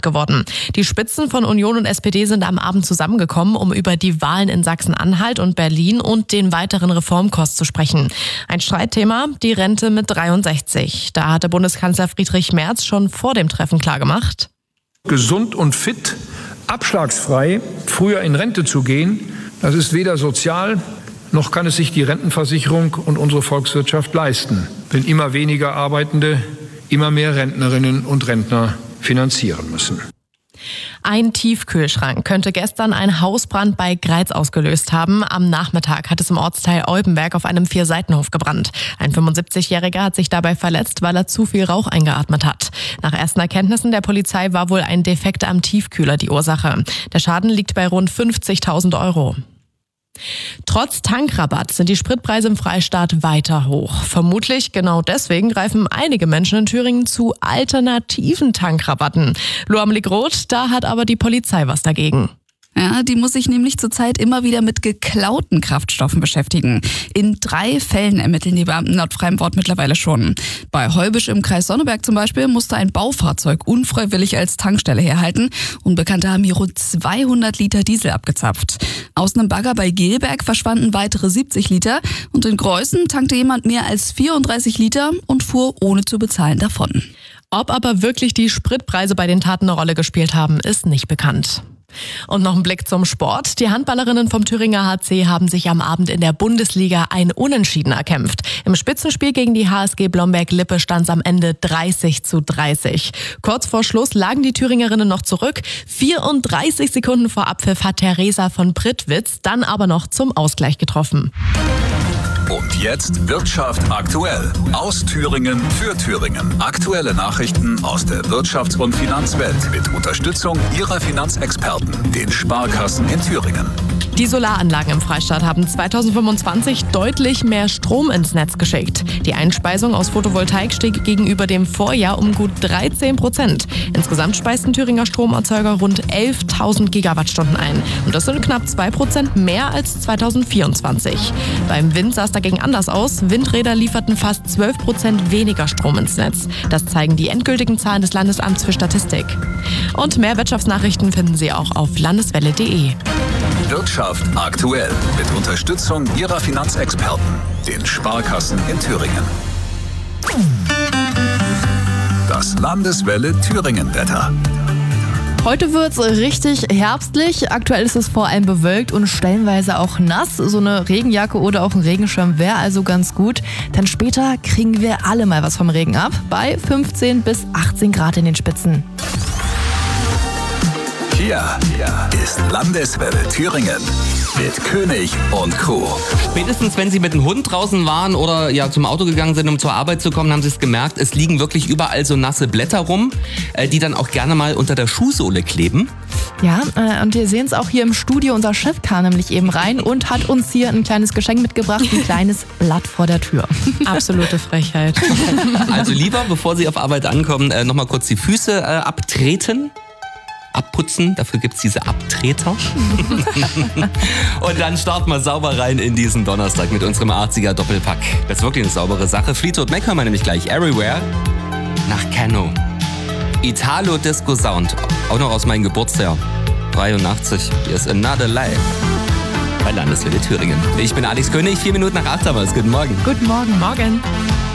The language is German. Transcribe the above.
geworden. Die Spitzen von Union und SPD sind am Abend zusammengekommen, um über die Wahlen in Sachsen-Anhalt und Berlin und den weiteren Reformkurs zu sprechen. Ein Streitthema, die Rente mit 63. Da hatte Bundeskanzler Friedrich Merz schon vor dem Treffen klargemacht: Gesund und fit, abschlagsfrei früher in Rente zu gehen, das ist weder sozial, noch kann es sich die Rentenversicherung und unsere Volkswirtschaft leisten, wenn immer weniger Arbeitende immer mehr Rentnerinnen und Rentner finanzieren müssen. Ein Tiefkühlschrank könnte gestern einen Hausbrand bei Greiz ausgelöst haben. Am Nachmittag hat es im Ortsteil Olbenberg auf einem 4-Seitenhof gebrannt. Ein 75-Jähriger hat sich dabei verletzt, weil er zu viel Rauch eingeatmet hat. Nach ersten Erkenntnissen der Polizei war wohl ein Defekt am Tiefkühler die Ursache. Der Schaden liegt bei rund 50.000 €. Trotz Tankrabatt sind die Spritpreise im Freistaat weiter hoch. Vermutlich genau deswegen greifen einige Menschen in Thüringen zu alternativen Tankrabatten. Loamlik-Roth, da hat aber die Polizei was dagegen. Ja, die muss sich nämlich zurzeit immer wieder mit geklauten Kraftstoffen beschäftigen. In 3 Fällen ermitteln die Beamten laut freiem Wort mittlerweile schon. Bei Heubisch im Kreis Sonneberg zum Beispiel musste ein Baufahrzeug unfreiwillig als Tankstelle herhalten. Unbekannte haben hier rund 200 Liter Diesel abgezapft. Aus einem Bagger bei Gelberg verschwanden weitere 70 Liter. Und in Greußen tankte jemand mehr als 34 Liter und fuhr ohne zu bezahlen davon. Ob aber wirklich die Spritpreise bei den Taten eine Rolle gespielt haben, ist nicht bekannt. Und noch ein Blick zum Sport. Die Handballerinnen vom Thüringer HC haben sich am Abend in der Bundesliga ein Unentschieden erkämpft. Im Spitzenspiel gegen die HSG Blomberg-Lippe stand es am Ende 30:30. Kurz vor Schluss lagen die Thüringerinnen noch zurück. 34 Sekunden vor Abpfiff hat Theresa von Prittwitz dann aber noch zum Ausgleich getroffen. Und jetzt Wirtschaft aktuell. Aus Thüringen für Thüringen. Aktuelle Nachrichten aus der Wirtschafts- und Finanzwelt mit Unterstützung Ihrer Finanzexperten, den Sparkassen in Thüringen. Die Solaranlagen im Freistaat haben 2025 deutlich mehr Strom ins Netz geschickt. Die Einspeisung aus Photovoltaik stieg gegenüber dem Vorjahr um gut 13%. Insgesamt speisten Thüringer Stromerzeuger rund 11.000 Gigawattstunden ein. Und das sind knapp 2% mehr als 2024. Beim Wind sah es dagegen anders aus. Windräder lieferten fast 12% weniger Strom ins Netz. Das zeigen die endgültigen Zahlen des Landesamts für Statistik. Und mehr Wirtschaftsnachrichten finden Sie auch auf landeswelle.de. Wirtschaft aktuell mit Unterstützung Ihrer Finanzexperten, den Sparkassen in Thüringen. Das Landeswelle Thüringen-Wetter. Heute wird's richtig herbstlich. Aktuell ist es vor allem bewölkt und stellenweise auch nass. So eine Regenjacke oder auch ein Regenschirm wäre also ganz gut. Denn später kriegen wir alle mal was vom Regen ab. Bei 15 bis 18 Grad in den Spitzen. Hier ist Landeswelle Thüringen mit König und Co. Spätestens wenn Sie mit dem Hund draußen waren oder ja zum Auto gegangen sind, um zur Arbeit zu kommen, haben Sie es gemerkt, es liegen wirklich überall so nasse Blätter rum, die dann auch gerne mal unter der Schuhsohle kleben. Ja, und wir sehen es auch hier im Studio. Unser Chef kam nämlich eben rein und hat uns hier ein kleines Geschenk mitgebracht, ein kleines Blatt vor der Tür. Absolute Frechheit. Also lieber, bevor Sie auf Arbeit ankommen, nochmal kurz die Füße abtreten. Abputzen, dafür gibt's diese Abtreter. Und dann starten wir sauber rein in diesen Donnerstag mit unserem 80er Doppelpack. Das ist wirklich eine saubere Sache. Fleetwood Mac hören wir nämlich gleich. Everywhere nach Cano. Italo Disco Sound, auch noch aus meinem Geburtsjahr 83. Hier ist Another Life bei Landeswelle Thüringen. Ich bin Alex König, 4 Minuten nach 8 haben wir es. Guten Morgen. Guten Morgen. Morgen.